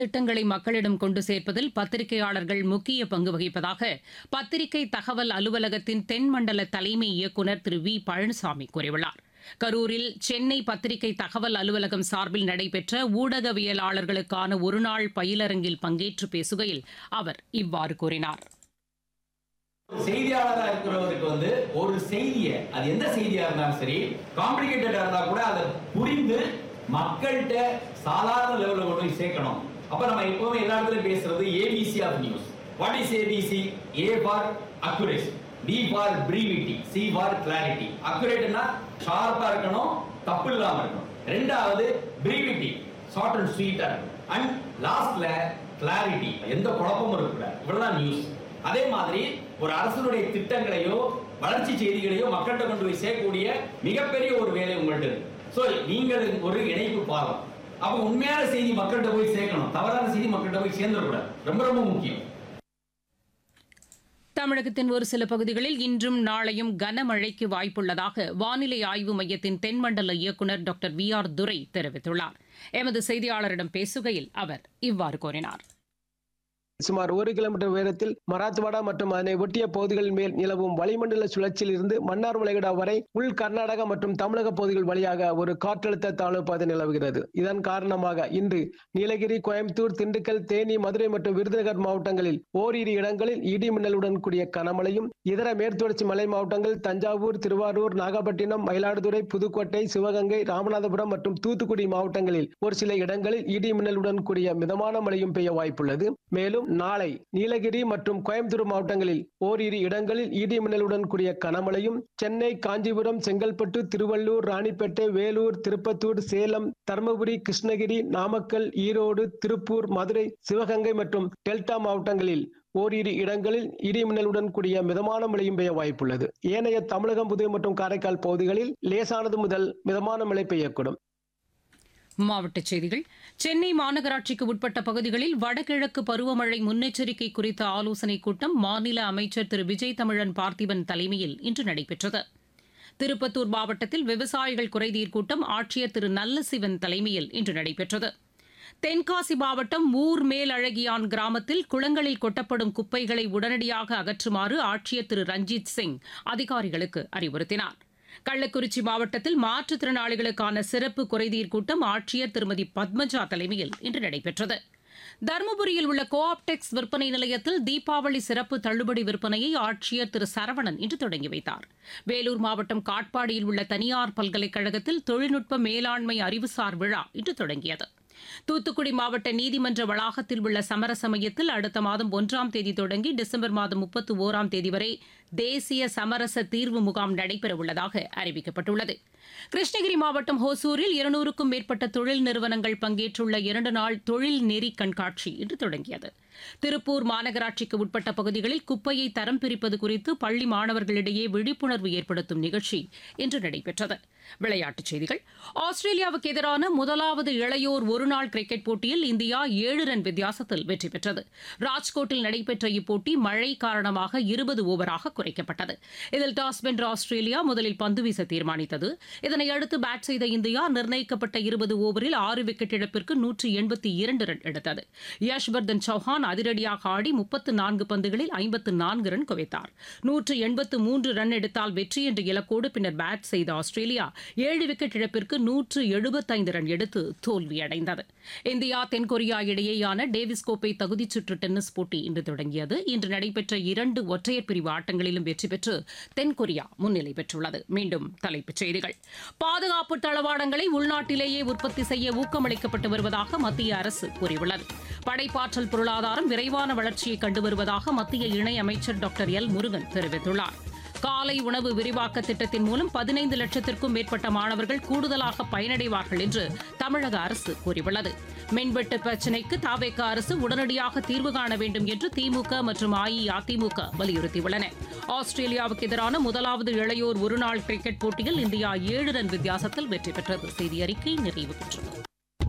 திட்டங்களை மக்களிடம் கொண்டு சேர்ப்பதில் பத்திரிகையாளர்கள் முக்கிய பங்கு வகிப்பதாக பத்திரிகை தகவல் அலுவலகத்தின் தென்மண்டல தலைமை இயக்குநர் திரு வி பழனிசாமி கூறியுள்ளார். கரூரில் சென்னை பத்திரிகை தகவல் அலுவலகம் சார்பில் நடைபெற்ற ஊடகவியலாளர்களுக்கான ஒருநாள் பயிலரங்கில் பங்கேற்று பேசுகையில் அவர் இவ்வாறு கூறினார். செய்தியாளராக இருக்கிறவருக்கு ஒரு செய்தியை, அது எந்த செய்தியா இருந்தாலும் சரி, காம்ப்ளிகேட்டடா இருந்தா கூட அதை புரிந்து மக்கள்கிட்ட சாதாரண லெவலில் கொண்டு போய் சேர்க்கணும். அப்ப நம்ம எப்பவுமே எல்லா இடத்துலயும் பேசுறது ABC of news. What is ABC? A for accuracy, B for brevity, C for clarity. அக்யூரேட்னா ஷார்ப்பா இருக்கணும், தப்பு இல்லாம இருக்கணும். ரெண்டாவது பிரீவிட்டி, ஷார்ட் அண்ட் ஸ்வீட்டா இருக்கணும். அண்ட் லாஸ்ட்ல கிளாரிட்டி, எந்த குழப்பமும் இருக்கக்கூடாது. இவ்வளவுதான் நியூஸ். அதே மாதிரி ஒரு அரசுடைய திட்டங்களையோ வளர்ச்சி செய்திகளையோ மக்கள்கிட்ட கொண்டு போய் சேர்க்கக்கூடிய மிகப்பெரிய ஒரு வேலை உங்கள்கிட்ட இருக்கு. சோ நீங்கள் ஒரு இணைப்பு பாலம். அப்ப உண்மையான செய்தி மக்கள்கிட்ட போய் சேர்க்கணும், தவறான செய்தி மக்கள்கிட்ட போய் சேர்ந்துடக்கூடாது. ரொம்ப ரொம்ப முக்கியம். தமிழகத்தின் ஒரு சில பகுதிகளில் இன்றும் நாளையும் கனமழைக்கு வாய்ப்புள்ளதாக வானிலை ஆய்வு மையத்தின் தென்மண்டல இயக்குநர் டாக்டர் வி ஆர் துரை தெரிவித்துள்ளார். எமது செய்தியாளரிடம் பேசுகையில் அவர் இவ்வாறு கூறினார். சுமார் 1 கிலோமீட்டர் உயரத்தில் மராத்வாடா மற்றும் அதனை ஒட்டிய பகுதிகளின் மேல் நிலவும் வளிமண்டல சுழற்சியில் இருந்து மன்னார் வளைகுடா வரை உள் கர்நாடகா மற்றும் தமிழக பகுதிகள் வழியாக ஒரு காற்றழுத்த தாழ்வு பாதை நிலவுகிறது. இதன் காரணமாக இன்று நீலகிரி, கோயம்புத்தூர், திண்டுக்கல், தேனி, மதுரை மற்றும் விருதுநகர் மாவட்டங்களில் ஓரிரு இடங்களில் இடி மின்னலுடன் கூடிய கனமழையும், இதர மேற்குத்தொடர்ச்சி மலை மாவட்டங்கள் தஞ்சாவூர், திருவாரூர், நாகப்பட்டினம், மயிலாடுதுறை, புதுக்கோட்டை, சிவகங்கை, ராமநாதபுரம் மற்றும் தூத்துக்குடி மாவட்டங்களில் ஒரு சில இடங்களில் இடி மின்னலுடன் கூடிய மிதமான மழையும் பெய்ய வாய்ப்புள்ளது. மேலும் நாளை நீலகிரி மற்றும் கோயம்புத்தூர் மாவட்டங்களில் ஓரிரு இடங்களில் இடி மின்னலுடன் கூடிய கனமழையும், சென்னை, காஞ்சிபுரம், செங்கல்பட்டு, திருவள்ளூர், ராணிப்பேட்டை, வேலூர், திருப்பத்தூர், சேலம், தருமபுரி, கிருஷ்ணகிரி, நாமக்கல், ஈரோடு, திருப்பூர், மதுரை, சிவகங்கை மற்றும் டெல்டா மாவட்டங்களில் ஓரிரு இடங்களில் இடி மின்னலுடன் கூடிய மிதமான மழையும் பெய்ய வாய்ப்புள்ளது. ஏனைய தமிழகம், புதுவை மற்றும் காரைக்கால் பகுதிகளில் லேசானது முதல் மிதமான மழை பெய்யக்கூடும். மாவட்டச் செய்திகள். சென்னை மாநகராட்சிக்கு உட்பட்ட பகுதிகளில் வடகிழக்கு பருவமழை முன்னெச்சரிக்கை குறித்த ஆலோசனைக் கூட்டம் மாநில அமைச்சர் திரு விஜய் தமிழன் பார்த்திபன் தலைமையில் இன்று நடைபெற்றது. திருப்பத்தூர் மாவட்டத்தில் விவசாயிகள் குறைதீர் கூட்டம் ஆட்சியர் திரு நல்லசிவன் தலைமையில் இன்று நடைபெற்றது. தென்காசி மாவட்டம் ஊர் மேலழகியான் கிராமத்தில் குளங்களில் கொட்டப்படும் குப்பைகளை உடனடியாக அகற்றுமாறு ஆட்சியர் திரு ரஞ்சித் சிங் அதிகாரிகளுக்கு அறிவுறுத்தினார். கள்ளக்குறிச்சி மாவட்டத்தில் மாற்றுத்திறனாளிகளுக்கான சிறப்பு குறைதீர் கூட்டம் ஆட்சியர் திருமதி பத்மஜா தலைமையில் இன்று நடைபெற்றது. தருமபுரியில் உள்ள கோஆப்டெக்ஸ் விற்பனை நிலையத்தில் தீபாவளி சிறப்பு தள்ளுபடி விற்பனையை ஆட்சியர் திரு சரவணன் இன்று தொடங்கி வைத்தார். வேலூர் மாவட்டம் காட்பாடியில் உள்ள தனியார் பல்கலைக்கழகத்தில் தொழில்நுட்ப மேலாண்மை அறிவுசார் விழா இன்று தொடங்கியது. தூத்துக்குடி மாவட்ட நீதிமன்ற வளாகத்தில் உள்ள சமரச மையத்தில் அடுத்த மாதம் 1ஆம் தேதி தொடங்கி டிசம்பர் மாதம் 31ஆம் தேதி வரை தேசிய சமரச தீர்வு முகாம் நடைபெறவுள்ளதாக அறிவிக்கப்பட்டுள்ளது. கிருஷ்ணகிரி மாவட்டம் ஹோசூரில் 200க்கும் மேற்பட்ட தொழில் நிறுவனங்கள் பங்கேற்றுள்ள 2 நாள் தொழில் நெறி கண்காட்சி இன்று தொடங்கியது. திருப்பூர் மாநகராட்சிக்கு உட்பட்ட பகுதிகளில் குப்பையை தரம் பிரிப்பது குறித்து பள்ளி மாணவர்களிடையே விழிப்புணர்வு ஏற்படுத்தும் நிகழ்ச்சி இன்று நடைபெற்றது. விளையாட்டுச் செய்திகள். ஆஸ்திரேலியாவுக்கு எதிரான முதலாவது இளையோர் ஒருநாள் கிரிக்கெட் போட்டியில் இந்தியா 7 ரன் வித்தியாசத்தில் வெற்றி பெற்றது. ராஜ்கோட்டில் நடைபெற்ற இப்போட்டி மழை காரணமாக 20 ஓவராக குறைக்கப்பட்டது. இதில் டாஸ் வென்ற ஆஸ்திரேலியா முதலில் பந்து வீச தீர்மானித்தது. இதனையடுத்து பேட் செய்த இந்தியா நிர்ணயிக்கப்பட்ட 20 ஓவரில் 6 விக்கெட் இழப்பிற்கு 182 ரன் எடுத்தது. யஷ்வர்தன் சௌஹான் அதிரடியாக ஆடி 34 பந்துகளில் 54 ரன் குவித்தார். 183 ரன் எடுத்தால் வெற்றி என்ற இலக்கோடு பின்னர் பேட் செய்த ஆஸ்திரேலியா 7 விக்கெட் இழப்பிற்கு 175 ரன் எடுத்து தோல்வியடைந்தது. இந்தியா தென்கொரியா இடையேயான டேவிஸ் கோப்பை தகுதிச் சுற்று டென்னிஸ் போட்டி இன்று தொடங்கியது. இன்று நடைபெற்ற 2 ஒற்றையர் பிரிவு ஆட்டங்களிலும் வெற்றி பெற்று தென்கொரியா முன்னிலை பெற்றுள்ளது. மீண்டும் தலைப்புச் செய்திகள். பாதுகாப்பு தளவாடங்களை உள்நாட்டிலேயே உற்பத்தி செய்ய ஊக்கமளிக்கப்பட்டு வருவதாக மத்திய அரசு கூறியுள்ளது. படைப்பாற்றல் பொருளாதாரம் விரைவான வளர்ச்சியை கண்டு வருவதாக மத்திய இணையமைச்சர் டாக்டர் எல் முருகன் தெரிவித்துள்ளார். காலை உணவு விரிவாக்க திட்டத்தின் மூலம் 15 லட்சத்திற்கும் மேற்பட்ட மாணவர்கள் கூடுதலாக பயனடைவார்கள் என்று தமிழக அரசு கூறியுள்ளது. மின்வெட்டு பிரச்சினைக்கு தவேக அரசு உடனடியாக தீர்வு காண வேண்டும் என்று திமுக மற்றும் அஇஅதிமுக வலியுறுத்தியுள்ளன. ஆஸ்திரேலியாவுக்கு எதிரான முதலாவது இளையோர் ஒருநாள் கிரிக்கெட் போட்டியில் இந்தியா 7 ரன் வித்தியாசத்தில் வெற்றி பெற்றது. செய்தி அறிக்கை நிறைவு பெற்றது.